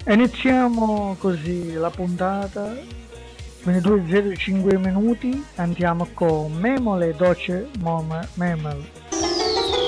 Iniziamo così la puntata, 22:05 minuti, andiamo con Memole Doce Memel.